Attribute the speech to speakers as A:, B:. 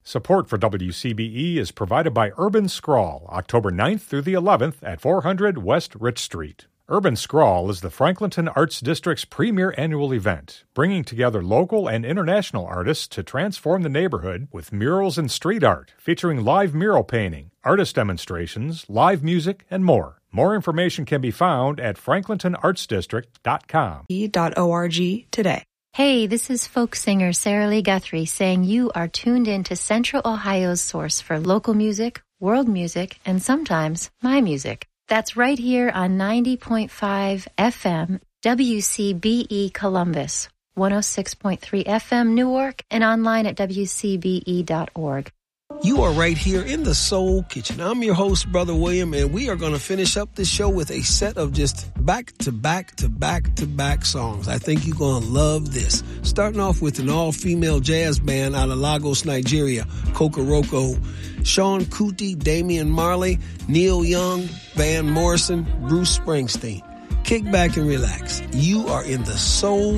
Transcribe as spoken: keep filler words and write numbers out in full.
A: Support for W C B E is provided by Urban Scrawl, October ninth through the eleventh at four hundred West Rich Street. Urban Scrawl is the Franklinton Arts District's premier annual event, bringing together local and international artists to transform the neighborhood with murals and street art, featuring live mural painting, artist demonstrations, live music, and more. More information can be found at franklinton arts district dot com.
B: .org today.
C: Hey, this is folk singer Sarah Lee Guthrie saying you are tuned in to Central Ohio's source for local music, world music, and sometimes my music. That's right here on ninety point five F M, W C B E Columbus, one oh six point three F M Newark, and online at w c b e dot org.
D: You are right here in the Soul Kitchen. I'm your host, Brother William, and we are going to finish up this show with a set of just back-to-back-to-back-to-back songs. I think you're going to love this. Starting off with an all-female jazz band out of Lagos, Nigeria, Kokoroko. Sean Kuti, Damian Marley, Neil Young, Van Morrison, Bruce Springsteen. Kick back and relax. You are in the Soul